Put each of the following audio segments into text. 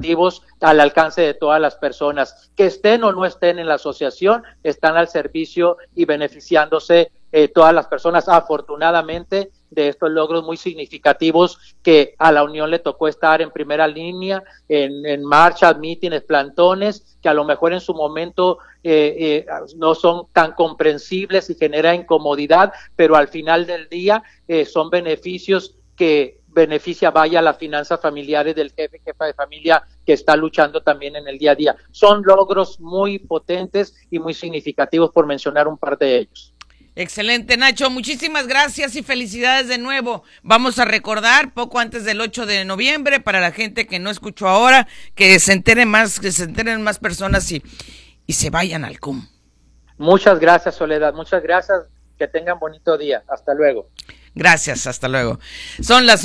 significativos al alcance de todas las personas, que estén o no estén en la asociación, están al servicio y beneficiándose todas las personas, afortunadamente, de estos logros muy significativos que a la Unión le tocó estar en primera línea, en marchas, mítines, plantones, que a lo mejor en su momento no son tan comprensibles y genera incomodidad, pero al final del día son beneficios que beneficia vaya las finanzas familiares del jefa de familia que está luchando también en el día a día. Son logros muy potentes y muy significativos, por mencionar un par de ellos. Excelente, Nacho, muchísimas gracias y felicidades de nuevo. Vamos a recordar poco antes del 8 de noviembre para la gente que no escuchó ahora, que se enteren más personas y se vayan al CUM. Muchas gracias, Soledad, muchas gracias, que tengan bonito día, hasta luego. Gracias, hasta luego. Son las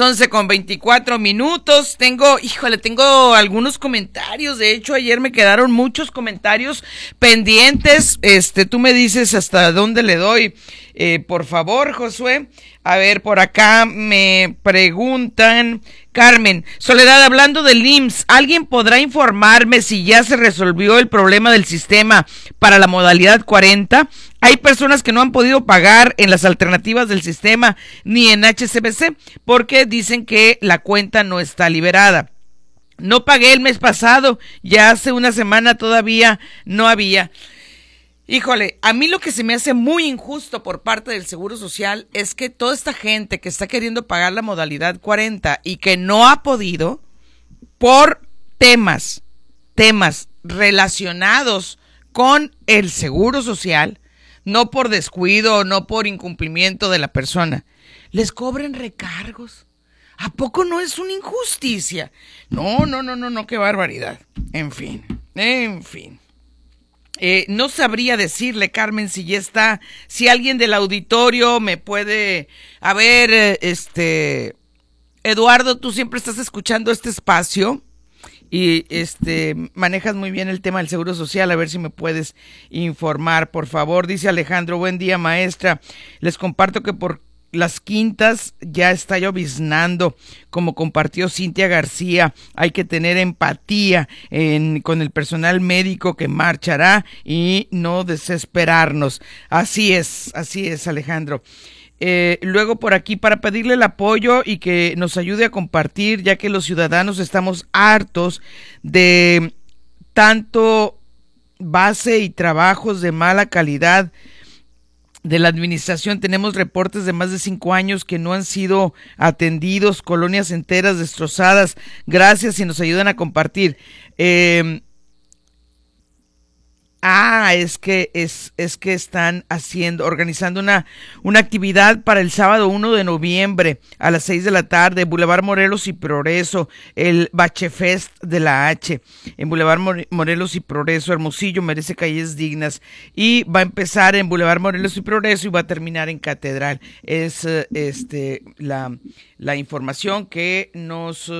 11:24. Tengo algunos comentarios. De hecho, ayer me quedaron muchos comentarios pendientes. Tú me dices hasta dónde le doy. Por favor, Josué. A ver, por acá me preguntan. Carmen, Soledad, hablando del IMSS, ¿alguien podrá informarme si ya se resolvió el problema del sistema para la modalidad 40? Hay personas que no han podido pagar en las alternativas del sistema ni en HSBC porque dicen que la cuenta no está liberada. No pagué el mes pasado, ya hace una semana todavía no había. Híjole, a mí lo que se me hace muy injusto por parte del Seguro Social es que toda esta gente que está queriendo pagar la modalidad 40 y que no ha podido por temas relacionados con el Seguro Social, no por descuido, no por incumplimiento de la persona, les cobren recargos. ¿A poco no es una injusticia? No, qué barbaridad. En fin. No sabría decirle, Carmen, si ya está, si alguien del auditorio me puede, a ver, Eduardo, tú siempre estás escuchando este espacio y manejas muy bien el tema del Seguro Social, a ver si me puedes informar, por favor. Dice Alejandro, buen día, maestra, les comparto que por las quintas ya está lloviznando, como compartió Cintia García. Hay que tener empatía con el personal médico que marchará y no desesperarnos. Así es, Alejandro. Luego por aquí, para pedirle el apoyo y que nos ayude a compartir, ya que los ciudadanos estamos hartos de tanto base y trabajos de mala calidad de la administración. Tenemos reportes de más de 5 años que no han sido atendidos, colonias enteras destrozadas. Gracias si nos ayudan a compartir. Es que están organizando una actividad para el sábado 1 de noviembre a las 6 de la tarde, Boulevard Morelos y Progreso, el Bachefest de la H, en Boulevard Morelos y Progreso. Hermosillo merece calles dignas, y va a empezar en Boulevard Morelos y Progreso y va a terminar en Catedral. Es la información que nos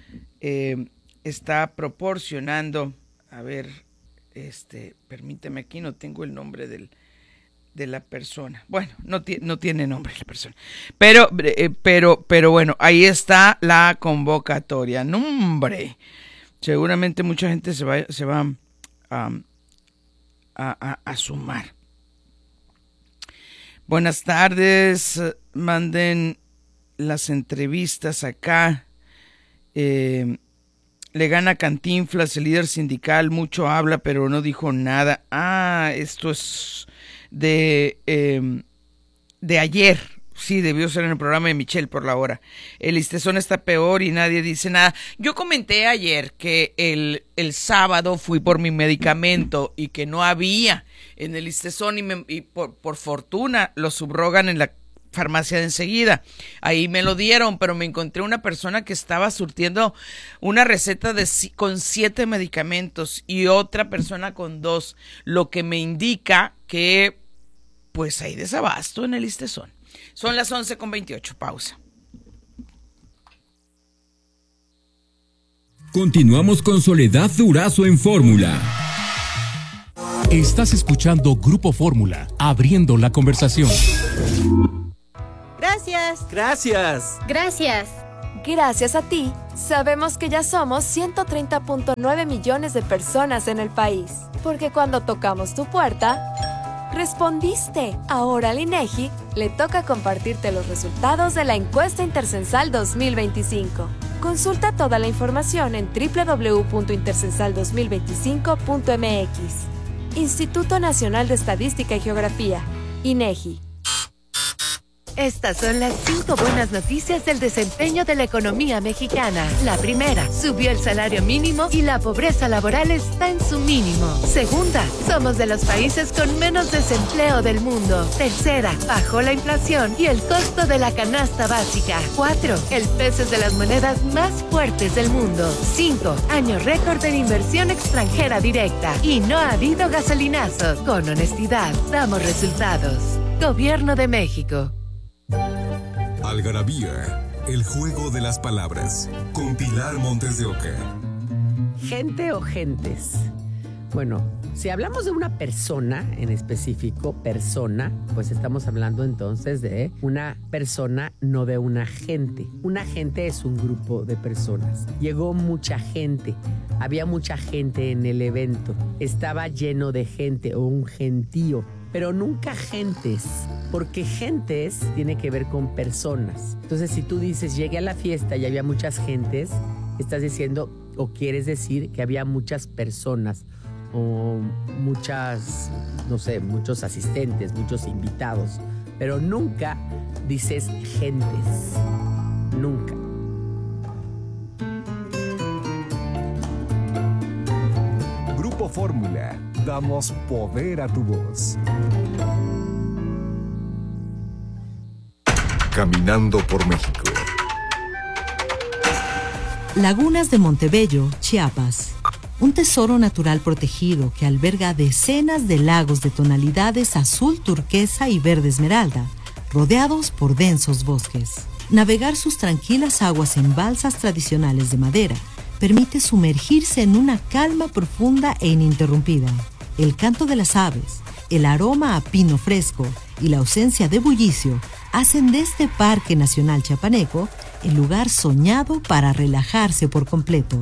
está proporcionando. A ver, permíteme, aquí no tengo el nombre de la persona. Bueno, no tiene nombre la persona. Pero bueno, ahí está la convocatoria. ¡Nombre! Seguramente mucha gente se va a sumar. Buenas tardes. Manden las entrevistas acá. Le gana Cantinflas, el líder sindical, mucho habla, pero no dijo nada. Esto es de ayer. Sí, debió ser en el programa de Michelle por la hora. El listezón está peor y nadie dice nada. Yo comenté ayer que el sábado fui por mi medicamento y que no había en el listezón y por fortuna lo subrogan en la farmacia de enseguida. Ahí me lo dieron, pero me encontré una persona que estaba surtiendo una receta con 7 medicamentos y otra persona con 2, lo que me indica que pues hay desabasto en el listezón. Son las 11:28, pausa. Continuamos con Soledad Durazo en Fórmula. Estás escuchando Grupo Fórmula, abriendo la conversación. Gracias. Gracias. Gracias. Gracias a ti, sabemos que ya somos 130.9 millones de personas en el país. Porque cuando tocamos tu puerta, respondiste. Ahora al INEGI le toca compartirte los resultados de la encuesta Intercensal 2025. Consulta toda la información en www.intercensal2025.mx. Instituto Nacional de Estadística y Geografía, INEGI. Estas son las 5 buenas noticias del desempeño de la economía mexicana. La primera, subió el salario mínimo y la pobreza laboral está en su mínimo. Segunda, somos de los países con menos desempleo del mundo. Tercera, bajó la inflación y el costo de la canasta básica. 4, el peso es de las monedas más fuertes del mundo. 5, año récord de inversión extranjera directa. Y no ha habido gasolinazos. Con honestidad, damos resultados. Gobierno de México. Algarabía, el juego de las palabras, con Pilar Montes de Oca. Gente o gentes. Bueno, si hablamos de una persona en específico, persona, pues estamos hablando entonces de una persona, no de una gente. Una gente es un grupo de personas. Llegó mucha gente, había mucha gente en el evento, estaba lleno de gente o un gentío. Pero nunca gentes, porque gentes tiene que ver con personas. Entonces, si tú dices, llegué a la fiesta y había muchas gentes, estás diciendo o quieres decir que había muchas personas o muchas, no sé, muchos asistentes, muchos invitados. Pero nunca dices gentes. Nunca. Grupo Fórmula. Damos poder a tu voz. Caminando por México. Lagunas de Montebello, Chiapas. Un tesoro natural protegido que alberga decenas de lagos de tonalidades azul turquesa y verde esmeralda, rodeados por densos bosques. Navegar sus tranquilas aguas en balsas tradicionales de madera permite sumergirse en una calma profunda e ininterrumpida. El canto de las aves, el aroma a pino fresco y la ausencia de bullicio hacen de este Parque Nacional Chiapaneco el lugar soñado para relajarse por completo.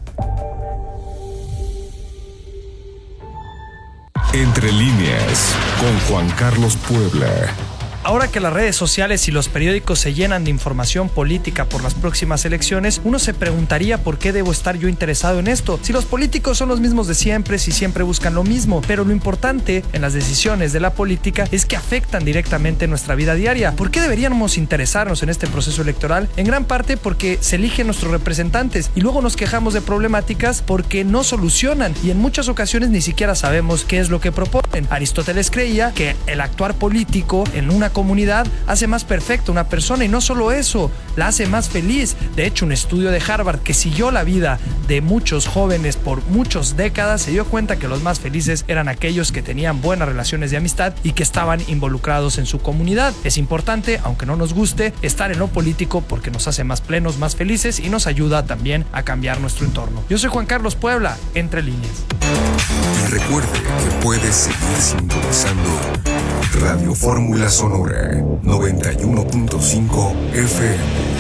Entre líneas, con Juan Carlos Puebla. Ahora que las redes sociales y los periódicos se llenan de información política por las próximas elecciones, uno se preguntaría por qué debo estar yo interesado en esto, si los políticos son los mismos de siempre, si siempre buscan lo mismo. Pero lo importante en las decisiones de la política es que afectan directamente nuestra vida diaria. ¿Por qué deberíamos interesarnos en este proceso electoral? En gran parte porque se eligen nuestros representantes y luego nos quejamos de problemáticas porque no solucionan y en muchas ocasiones ni siquiera sabemos qué es lo que proponen. Aristóteles creía que el actuar político en una comunidad hace más perfecta una persona y no solo eso, la hace más feliz. De hecho, un estudio de Harvard que siguió la vida de muchos jóvenes por muchas décadas se dio cuenta que los más felices eran aquellos que tenían buenas relaciones de amistad y que estaban involucrados en su comunidad. Es importante, aunque no nos guste, estar en lo político porque nos hace más plenos, más felices y nos ayuda también a cambiar nuestro entorno. Yo soy Juan Carlos Puebla, Entre Líneas. Y recuerde que puedes seguir sintonizando Radio Fórmula Sonora 91.5 FM.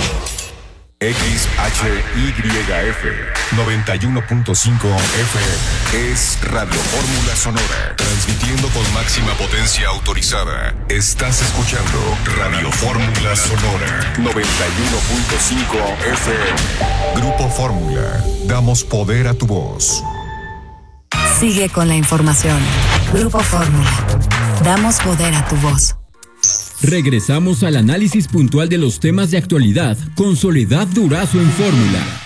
XHYF 91.5 FM. Es Radio Fórmula Sonora, transmitiendo con máxima potencia autorizada. Estás escuchando Radio Fórmula Sonora 91.5 FM. Grupo Fórmula, damos poder a tu voz. Sigue con la información. Grupo Fórmula, damos poder a tu voz. Regresamos al análisis puntual de los temas de actualidad con Soledad Durazo en Fórmula.